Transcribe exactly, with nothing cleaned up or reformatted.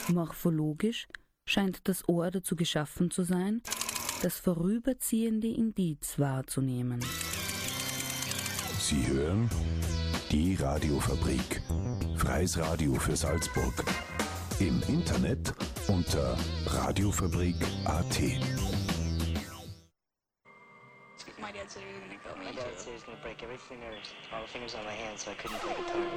Morphologisch scheint das Ohr dazu geschaffen zu sein, das vorüberziehende Indiz wahrzunehmen. Sie hören die Radiofabrik. Freies Radio für Salzburg. Im Internet unter radiofabrik punkt a t. My dad said he was gonna kill me. My dad said he was gonna break every finger, all the fingers on my hand, so I couldn't play guitar.